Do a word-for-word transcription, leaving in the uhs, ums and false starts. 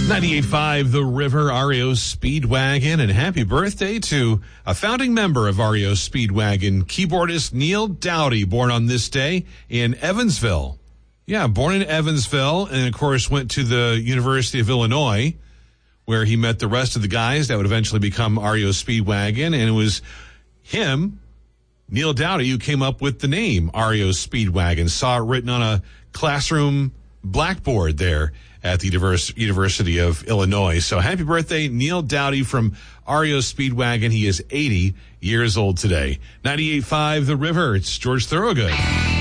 ninety-eight point five The River, R E O Speedwagon, and happy birthday to a founding member of R E O Speedwagon, keyboardist Neil Doughty, born on this day in Evansville. Yeah, born in Evansville, and of course went to the University of Illinois, where he met the rest of the guys that would eventually become R E O Speedwagon, and it was him, Neil Doughty, who came up with the name R E O Speedwagon. Saw it written on a classroom blackboard there at the University of Illinois. So happy birthday, Neil Doughty from R E O Speedwagon. He is eighty years old today. ninety-eight point five The River. It's George Thorogood.